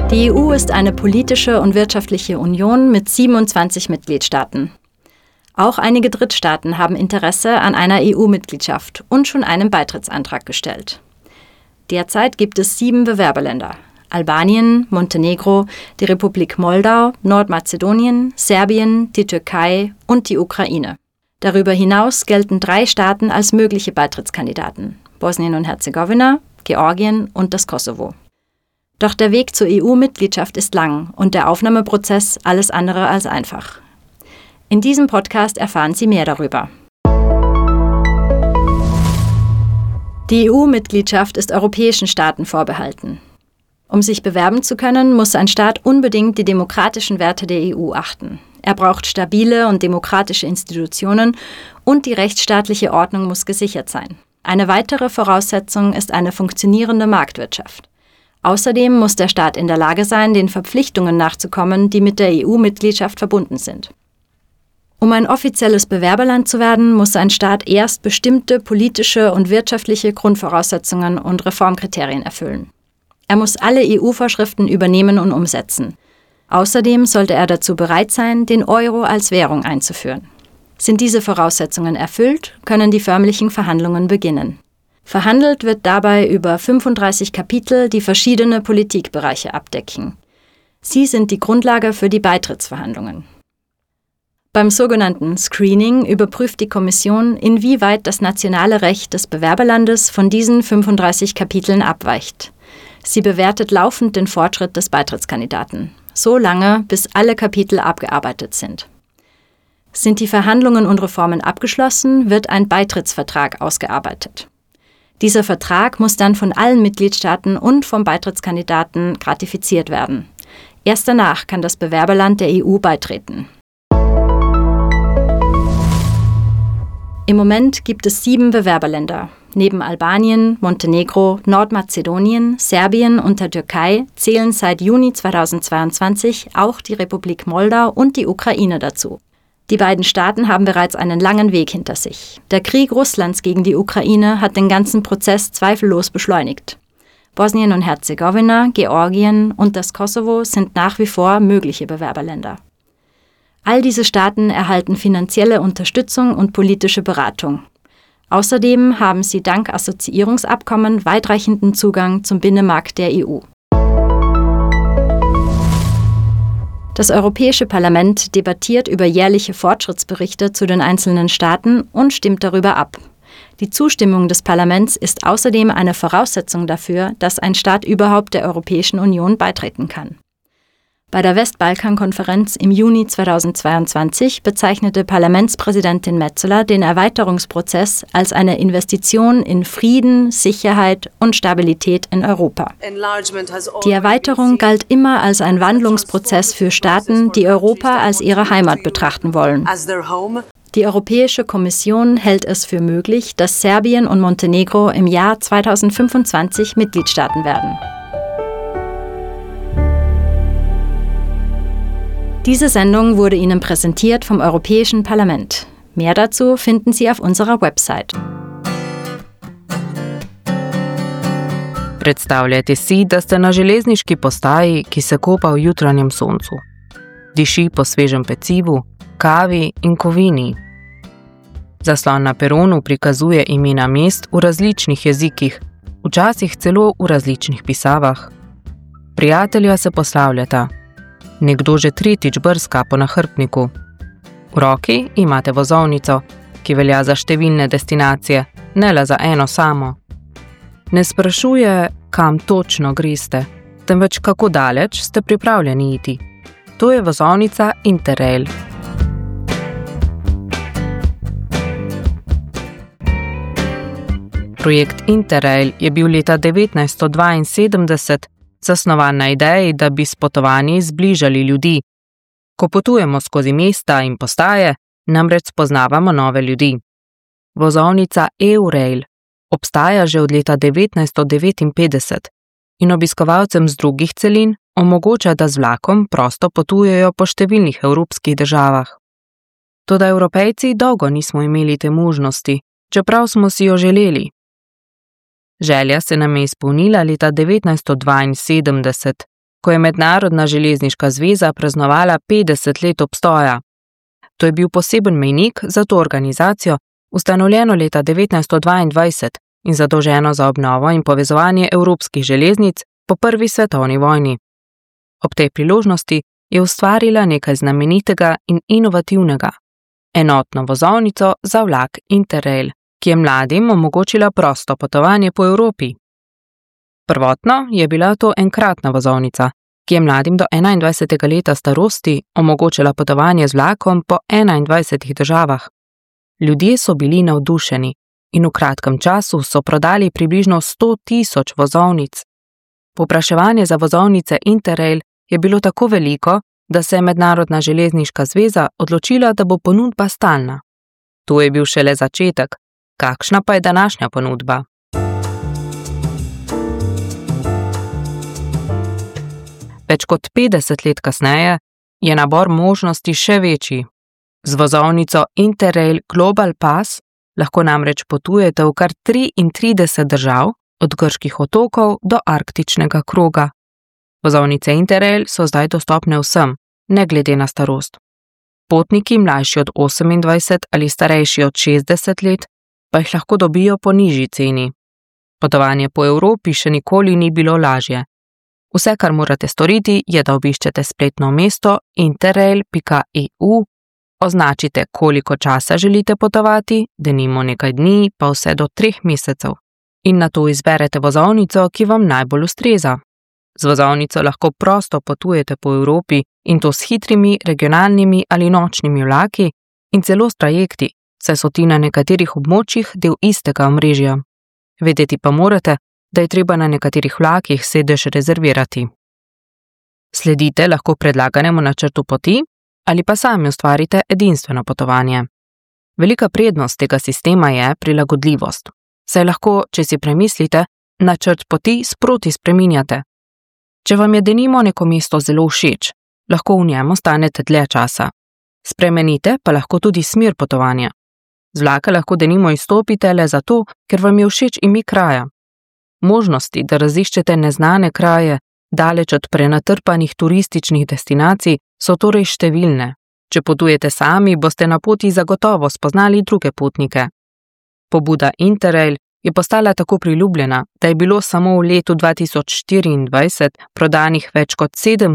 Die EU ist eine politische und wirtschaftliche Union mit 27 Mitgliedstaaten. Auch einige Drittstaaten haben Interesse an einer EU-Mitgliedschaft und schon einen Beitrittsantrag gestellt. Derzeit gibt es 7 Bewerberländer: Albanien, Montenegro, die Republik Moldau, Nordmazedonien, Serbien, die Türkei und die Ukraine. Darüber hinaus gelten 3 Staaten als mögliche Beitrittskandidaten: Bosnien und Herzegowina, Georgien und das Kosovo. Doch der Weg zur EU-Mitgliedschaft ist lang und der Aufnahmeprozess alles andere als einfach. In diesem Podcast erfahren Sie mehr darüber. Die EU-Mitgliedschaft ist europäischen Staaten vorbehalten. Um sich bewerben zu können, muss ein Staat unbedingt die demokratischen Werte der EU achten. Er braucht stabile und demokratische Institutionen und die rechtsstaatliche Ordnung muss gesichert sein. Eine weitere Voraussetzung ist eine funktionierende Marktwirtschaft. Außerdem muss der Staat in der Lage sein, den Verpflichtungen nachzukommen, die mit der EU-Mitgliedschaft verbunden sind. Um ein offizielles Bewerberland zu werden, muss ein Staat erst bestimmte politische und wirtschaftliche Grundvoraussetzungen und Reformkriterien erfüllen. Er muss alle EU-Vorschriften übernehmen und umsetzen. Außerdem sollte er dazu bereit sein, den Euro als Währung einzuführen. Sind diese Voraussetzungen erfüllt, können die förmlichen Verhandlungen beginnen. Verhandelt wird dabei über 35 Kapitel, die verschiedene Politikbereiche abdecken. Sie sind die Grundlage für die Beitrittsverhandlungen. Beim sogenannten Screening überprüft die Kommission, inwieweit das nationale Recht des Bewerberlandes von diesen 35 Kapiteln abweicht. Sie bewertet laufend den Fortschritt des Beitrittskandidaten, so lange, bis alle Kapitel abgearbeitet sind. Sind die Verhandlungen und Reformen abgeschlossen, wird ein Beitrittsvertrag ausgearbeitet. Dieser Vertrag muss dann von allen Mitgliedstaaten und vom Beitrittskandidaten ratifiziert werden. Erst danach kann das Bewerberland der EU beitreten. Im Moment gibt es 7 Bewerberländer. Neben Albanien, Montenegro, Nordmazedonien, Serbien und der Türkei zählen seit Juni 2022 auch die Republik Moldau und die Ukraine dazu. Die beiden Staaten haben bereits einen langen Weg hinter sich. Der Krieg Russlands gegen die Ukraine hat den ganzen Prozess zweifellos beschleunigt. Bosnien und Herzegowina, Georgien und das Kosovo sind nach wie vor mögliche Bewerberländer. All diese Staaten erhalten finanzielle Unterstützung und politische Beratung. Außerdem haben sie dank Assoziierungsabkommen weitreichenden Zugang zum Binnenmarkt der EU. Das Europäische Parlament debattiert über jährliche Fortschrittsberichte zu den einzelnen Staaten und stimmt darüber ab. Die Zustimmung des Parlaments ist außerdem eine Voraussetzung dafür, dass ein Staat überhaupt der Europäischen Union beitreten kann. Bei der Westbalkan-Konferenz im Juni 2022 bezeichnete Parlamentspräsidentin Metsola den Erweiterungsprozess als eine Investition in Frieden, Sicherheit und Stabilität in Europa. Die Erweiterung galt immer als ein Wandlungsprozess für Staaten, die Europa als ihre Heimat betrachten wollen. Die Europäische Kommission hält es für möglich, dass Serbien und Montenegro im Jahr 2025 Mitgliedstaaten werden. Diese Sendung wurde Ihnen präsentiert vom Europäischen Parlament. Mehr dazu finden Sie auf unserer Website. Predstavljajte si, da ste na železniški postaji, ki se kopa v jutranjem soncu. Diši po svežem pecivu, kavi in kovini. Zaslon na peronu prikazuje imena mest v različnih jezikih, včasih celo v različnih pisavah. Prijatelja se poslavljata. Nekdo že 3. brska po nahrbtniku. V roki imate vozovnico, ki velja za številne destinacije, ne le za eno samo. Ne sprašuje, kam točno greste, temveč kako daleč ste pripravljeni iti. To je vozovnica Interrail. Projekt Interrail je bil leta 1972 zasnovan na ideji, da bi s potovanji zbližali ljudi. Ko potujemo skozi mesta in postaje, namreč spoznavamo nove ljudi. Vozovnica Eurail obstaja že od leta 1959 in obiskovalcem z drugih celin omogoča, da z vlakom prosto potujejo po številnih evropskih državah. Toda Evropejci dolgo nismo imeli te možnosti, čeprav smo si jo želeli. Želja se nam je izpolnila leta 1972, ko je Mednarodna železniška zveza praznovala 50 let obstoja. To je bil poseben mejnik za to organizacijo, ustanovljeno leta 1922 in zadolženo za obnovo in povezovanje evropskih železnic po prvi svetovni vojni. Ob tej priložnosti je ustvarila nekaj znamenitega in inovativnega. Enotno vozovnico za vlak Interrail, ki je mladim omogočila prosto potovanje po Evropi. Prvotno je bila to enkratna vozovnica, ki je mladim do 21. leta starosti omogočila potovanje z vlakom po 21 državah. Ljudje so bili navdušeni in v kratkem času so prodali približno 100.000 vozovnic. Povpraševanje za vozovnice Interrail je bilo tako veliko, da se je Mednarodna železniška zveza odločila, da bo ponudba stalna. To je bil šele začetek. Kakšna pa je današnja ponudba? Več kot 50 let kasneje je nabor možnosti še večji. Z vozovnico Interrail Global Pass lahko namreč potujete v kar 33 držav, od grških otokov do arktičnega kroga. Vozovnice Interrail so zdaj dostopne vsem, ne glede na starost. Potniki mlajši od 28 ali starejši od 60 let pa jih lahko dobijo po nižji ceni. Potovanje po Evropi še nikoli ni bilo lažje. Vse, kar morate storiti, je, da obiščete spletno mesto interrail.eu, označite, koliko časa želite potovati, denimo nekaj dni pa vse do 3 mesecev, in nato izberete vozovnico, ki vam najbolj ustreza. Z vozovnico lahko prosto potujete po Evropi in to s hitrimi, regionalnimi ali nočnimi vlaki in celo s trajekti, saj so ti na nekaterih območjih del istega omrežja. Vedeti pa morate, da je treba na nekaterih vlakih sedež rezervirati. Sledite lahko predlaganemu načrtu poti ali pa sami ustvarite edinstveno potovanje. Velika prednost tega sistema je prilagodljivost, saj lahko, če si premislite, načrt poti sproti spreminjate. Če vam je denimo neko mesto zelo všeč, lahko v njem ostanete dlje časa. Spremenite pa lahko tudi smer potovanja. Z vlaka lahko denimo izstopite le zato, ker vam je všeč ime kraja. Možnosti, da raziščete neznane kraje, daleč od prenatrpanih turističnih destinacij, so torej številne. Če potujete sami, boste na poti zagotovo spoznali druge potnike. Pobuda Interrail je postala tako priljubljena, da je bilo samo v letu 2024 prodanih več kot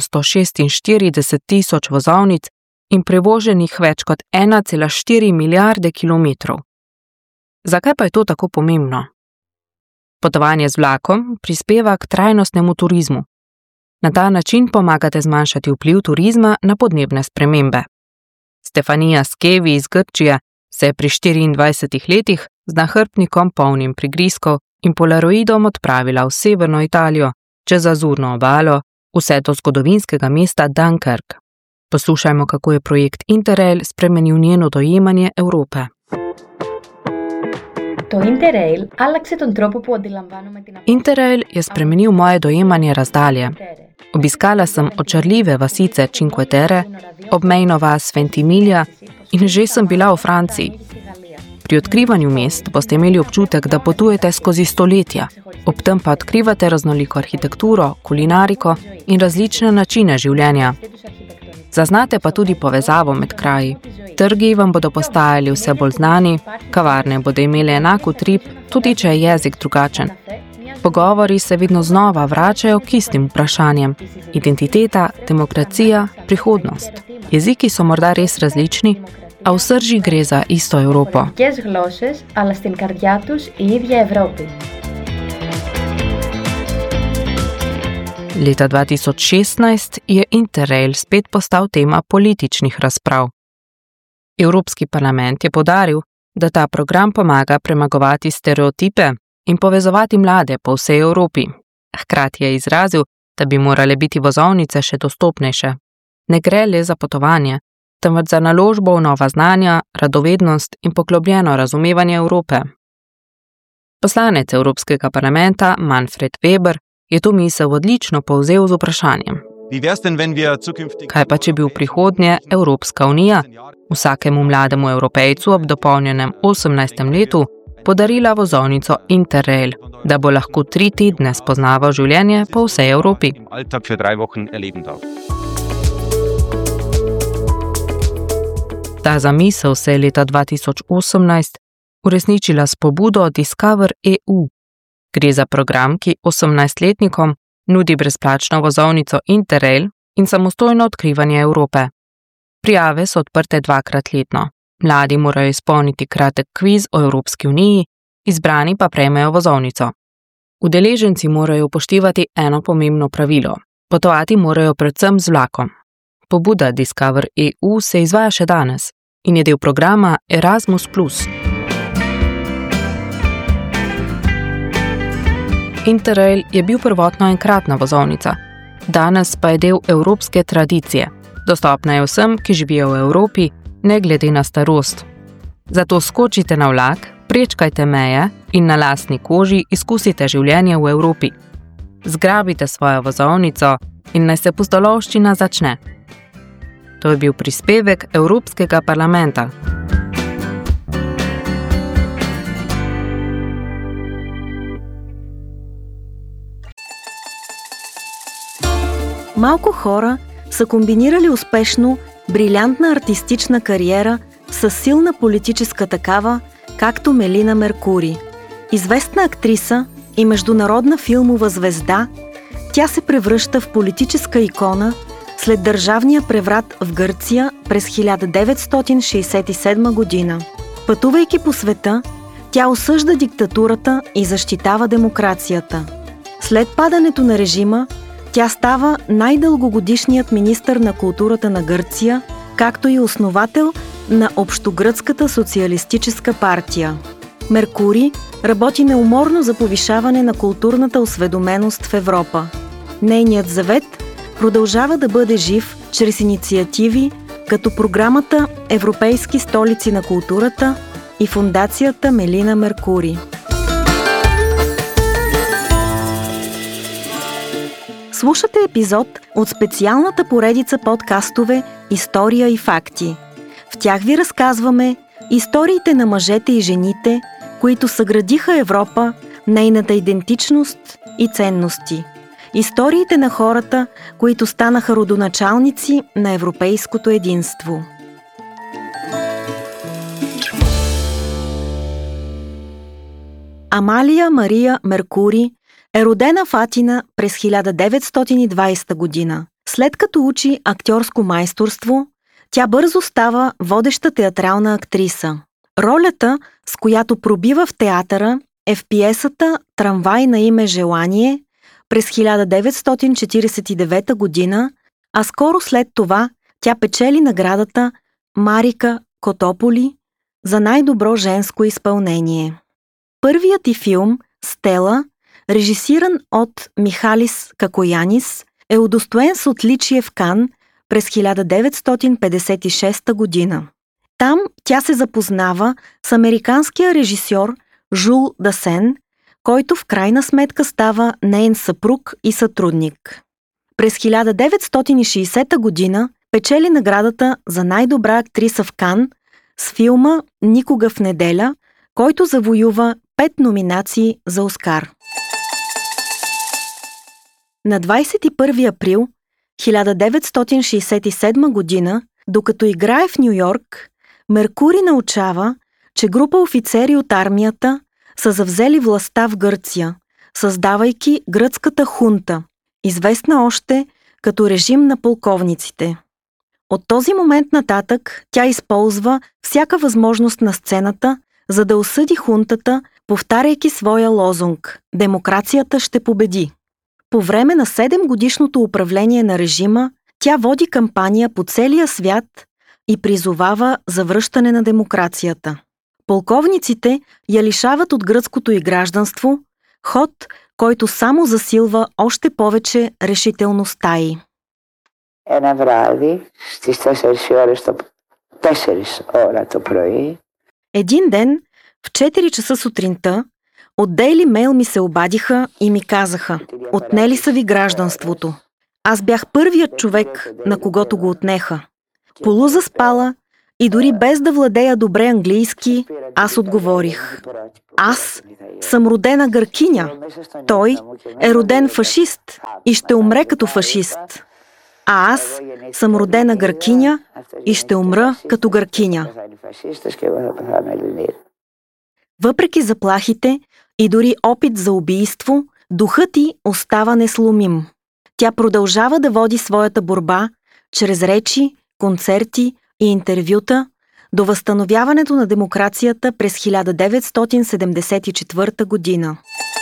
746.000 vozovnic in prevoženih več kot 1,4 milijarde kilometrov. Zakaj pa je to tako pomembno? Potovanje z vlakom prispeva k trajnostnemu turizmu. Na ta način pomagate zmanjšati vpliv turizma na podnebne spremembe. Stefanija Skevi iz Grčije se je pri 24 letih z nahrbtnikom polnim prigrizkov in polaroidom odpravila v severno Italijo, čez Azurno obalo, vse do zgodovinskega mesta Dunkirk. Poslušajmo, kako je projekt Interrail spremenil njeno dojemanje Evrope. Interrail je spremenil moje dojemanje razdalje. Obiskala sem očarljive vasice Cinque Terre, obmejno vas Ventimiglia in že sem bila v Franciji. Pri odkrivanju mest boste imeli občutek, da potujete skozi stoletja, ob tem pa odkrivate raznoliko arhitekturo, kulinariko in različne načine življenja. Zaznate pa tudi povezavo med kraji. Trgi vam bodo postajali vse bolj znani, kavarne bodo imele enak utrip, tudi če je jezik drugačen. Pogovori se vedno znova vračajo k istim vprašanjem. Identiteta, demokracija, prihodnost. Jeziki so morda res različni, a v srži gre za isto Evropo. Leta 2016 je Interrail spet postal tema političnih razprav. Evropski parlament je poudaril, da ta program pomaga premagovati stereotipe in povezovati mlade po vsej Evropi. Hkrati je izrazil, da bi morale biti vozovnice še dostopnejše. Ne gre le za potovanje, temveč za naložbo v nova znanja, radovednost in poglobljeno razumevanje Evrope. Poslanec Evropskega parlamenta Manfred Weber je to misel odlično povzel z vprašanjem. Kaj pa, če bi v prihodnje Evropska unija vsakemu mlademu Evropejcu ob dopolnjenem 18. letu podarila vozovnico Interrail, da bo lahko 3 tedne spoznaval življenje po vsej Evropi. Ta zamisel se je leta 2018 uresničila s pobudo Discover EU. Gre za program, ki 18-letnikom nudi brezplačno vozovnico Interrail in samostojno odkrivanje Evrope. Prijave so odprte 2-krat letno. Mladi morajo izpolniti kratek kviz o Evropski uniji, izbrani pa prejmejo vozovnico. Udeleženci morajo upoštevati eno pomembno pravilo. Potovati morajo predvsem z vlakom. Pobuda Discover EU se izvaja še danes in je del programa Erasmus+. Interrail je bil prvotno enkratna vozovnica, danes pa je del evropske tradicije. Dostopna je vsem, ki živijo v Evropi, ne glede na starost. Zato skočite na vlak, prečkajte meje in na lastni koži izkusite življenje v Evropi. Zgrabite svojo vozovnico in naj se pustolovščina začne. To je bil prispevek Evropskega parlamenta. Малко хора са комбинирали успешно брилянтна артистична кариера с силна политическа такава, както Мелина Меркури. Известна актриса и международна филмова звезда, тя се превръща в политическа икона след държавния преврат в Гърция през 1967 година. Пътувайки по света, тя осъжда диктатурата и защитава демокрацията. След падането на режима, тя става най-дългогодишният министър на културата на Гърция, както и основател на Общогръцката социалистическа партия. Меркури работи неуморно за повишаване на културната осведоменост в Европа. Нейният завет продължава да бъде жив чрез инициативи като програмата Европейски столици на културата и фондацията Мелина Меркури. Слушате епизод от специалната поредица подкастове «История и факти». В тях ви разказваме историите на мъжете и жените, които съградиха Европа, нейната идентичност и ценности. Историите на хората, които станаха родоначалници на европейското единство. Амалия Мария Меркури е родена в Атина през 1920 година. След като учи актьорско майсторство, тя бързо става водеща театрална актриса. Ролята, с която пробива в театъра, е в пиесата «Трамвай на име Желание» през 1949 година, а скоро след това тя печели наградата Марика Котополи за най-добро женско изпълнение. Първият ѝ филм «Стела», режисиран от Михалис Какоянис, е удостоен с отличие в Кан през 1956 година. Там тя се запознава с американския режисьор Жул Дасен, който в крайна сметка става неин съпруг и сътрудник. През 1960 година печели наградата за най-добра актриса в Кан с филма «Никога в неделя», който завоюва 5 номинации за Оскар. На 21 април 1967 година, докато играе в Ню Йорк, Меркури научава, че група офицери от армията са завзели властта в Гърция, създавайки гръцката хунта, известна още като режим на полковниците. От този момент нататък тя използва всяка възможност на сцената, за да осъди хунтата, повтаряйки своя лозунг «Демокрацията ще победи». По време на 7-годишното управление на режима, тя води кампания по целия свят и призовава за връщане на демокрацията. Полковниците я лишават от гръцкото й гражданство, ход, който само засилва още повече решителността й. Ένα βράδυ, στις 4 ώρα το πρωί. Един ден, в 4 часа сутринта, от Daily Mail ми се обадиха и ми казаха: отнели са ви гражданството. Аз бях първият човек, на когото го отнеха. Полузаспала, И дори без да владея добре английски, аз отговорих: аз съм родена гъркиня. Той е роден фашист и ще умре като фашист. А аз съм родена гъркиня и ще умра като гъркиня. Въпреки заплахите и дори опит за убийство, духът й остава несломим. Тя продължава да води своята борба чрез речи, концерти и интервюта до възстановяването на демокрацията през 1974 година.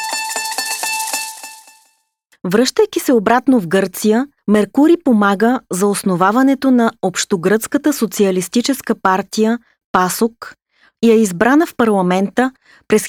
Връщайки се обратно в Гърция, Меркури помага за основаването на Общогръцката социалистическа партия ПАСОК и е избрана в парламента през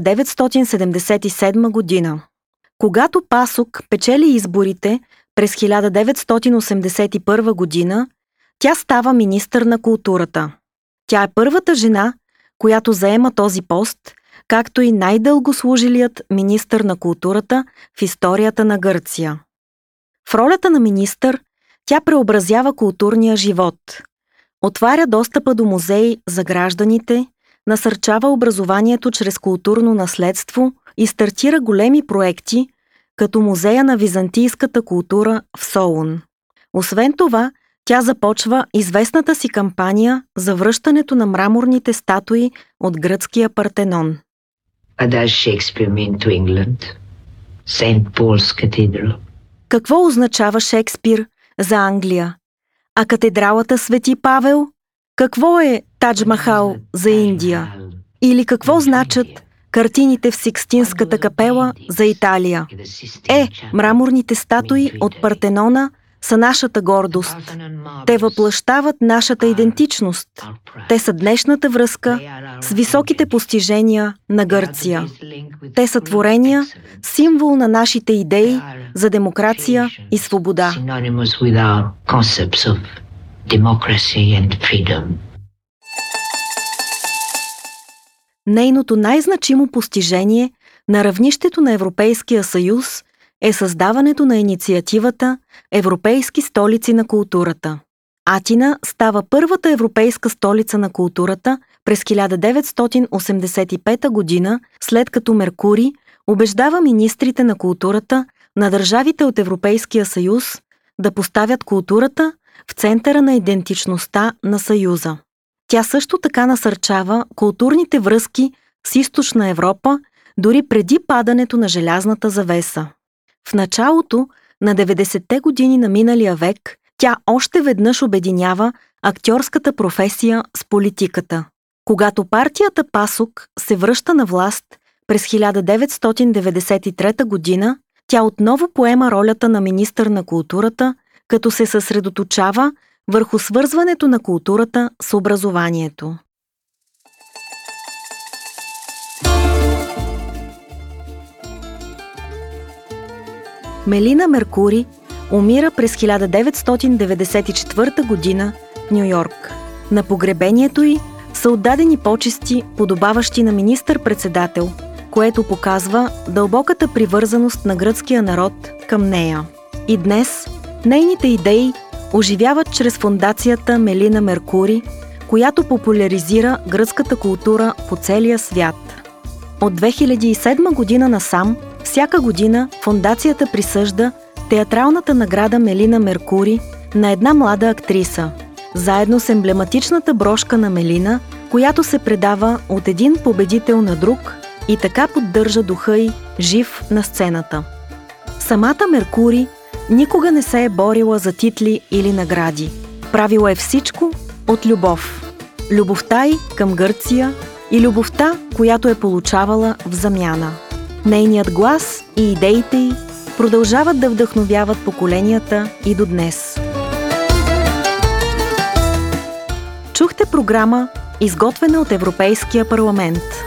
1977 година. Когато ПАСОК печели изборите през 1981 година, тя става министър на културата. Тя е първата жена, която заема този пост, както и най-дълго служилият министър на културата в историята на Гърция. В ролята на министър тя преобразява културния живот, отваря достъпа до музеи за гражданите, насърчава образованието чрез културно наследство и стартира големи проекти, като Музея на византийската култура в Солун. Освен това, тя започва известната си кампания за връщането на мраморните статуи от гръцкия Партенон. Какво означава Шекспир за Англия? А катедралата Свети Павел? Какво е Тадж Махал за Индия? Или какво значат картините в Сикстинската капела за Италия? Мраморните статуи от Партенона са нашата гордост. Те въплъщават нашата идентичност. Те са днешната връзка с високите постижения на Гърция. Те са творения, символ на нашите идеи за демокрация и свобода. Нейното най-значимо постижение на равнището на Европейския съюз е създаването на инициативата Европейски столици на културата. Атина става първата европейска столица на културата през 1985 година, след като Меркури убеждава министрите на културата на държавите от Европейския съюз да поставят културата в центъра на идентичността на Съюза. Тя също така насърчава културните връзки с Източна Европа дори преди падането на желязната завеса. В началото на 90-те години на миналия век тя още веднъж обединява актьорската професия с политиката. Когато партията ПАСОК се връща на власт през 1993 година, тя отново поема ролята на министър на културата, като се съсредоточава върху свързването на културата с образованието. Мелина Меркури умира през 1994 година в Ню Йорк. На погребението й са отдадени почести, подобаващи на министър-председател, което показва дълбоката привързаност на гръцкия народ към нея. И днес нейните идеи оживяват чрез фондацията Мелина Меркури, която популяризира гръцката култура по целия свят. От 2007 година насам, всяка година фондацията присъжда театралната награда Мелина Меркури на една млада актриса, заедно с емблематичната брошка на Мелина, която се предава от един победител на друг и така поддържа духа й жив на сцената. Самата Меркури никога не се е борила за титли или награди. Правила е всичко от любов. Любовта й към Гърция и любовта, която е получавала в замяна. Нейният глас и идеите й продължават да вдъхновяват поколенията и до днес. Чухте програма, изготвена от Европейския парламент.